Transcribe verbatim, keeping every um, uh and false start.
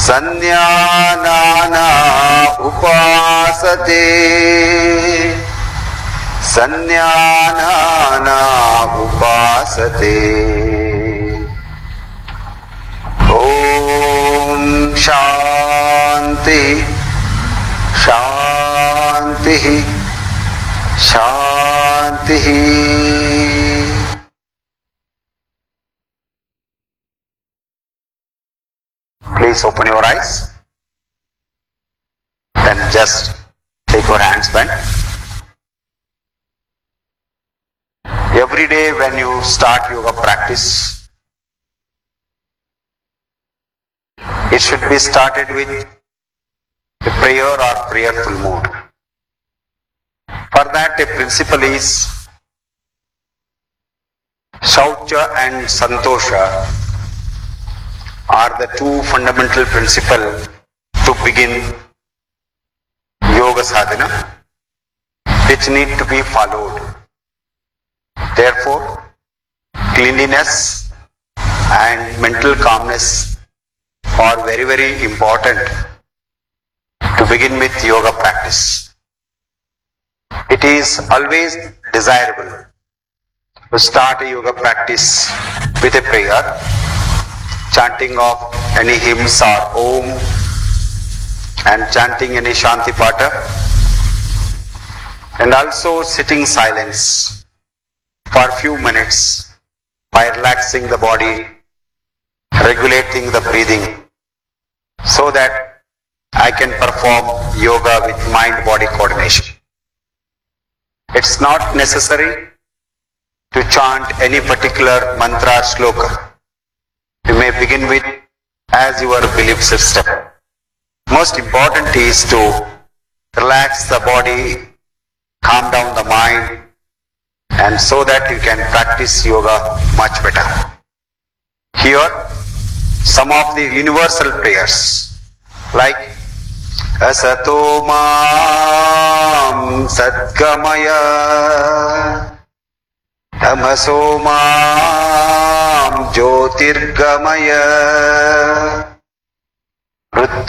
Sannyānāna upāsate. Sannyānāna upāsate. Om Shanti Shanti Shanti. Please open your eyes. Then just take your hands bent. Every day when you start yoga practice, it should be started with a prayer or prayerful mood. For that, a principle is Shaucha and Santosha are the two fundamental principles to begin yoga sadhana, which need to be followed. Therefore, cleanliness and mental calmness are very, very important to begin with yoga practice. It is always desirable to start a yoga practice with a prayer, chanting of any hymns or Om, and chanting any Shanti Pata, and also sitting silence for a few minutes by relaxing the body, regulating the breathing, so that I can perform yoga with mind-body coordination. It's not necessary to chant any particular mantra or shloka. You may begin with as your belief system. Most important is to relax the body, calm down the mind, and so that you can practice yoga much better. Here, some of the universal prayers like Asato Mam Satgamaya, Tamaso Mam Jyotirgamaya,